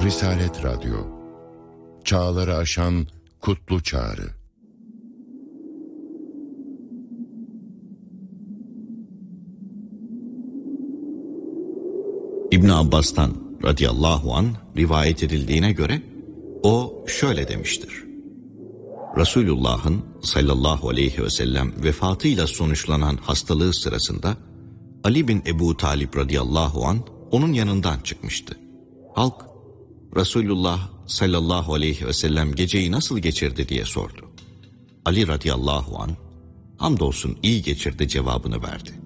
Risalet Radyo, çağları aşan kutlu çağrı. İbn Abbas'tan radıyallahu anh rivayet edildiğine göre o şöyle demiştir. Resulullah'ın sallallahu aleyhi ve sellem vefatıyla sonuçlanan hastalığı sırasında Ali bin Ebu Talib radıyallahu anh onun yanından çıkmıştı. Halk, Resulullah sallallahu aleyhi ve sellem geceyi nasıl geçirdi diye sordu. Ali radıyallahu anh, hamdolsun iyi geçirdi cevabını verdi.